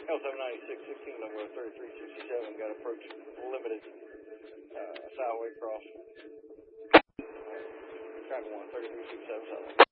L796, 16, level 3367, got approach limited sideway cross. Track 1, 3367 south.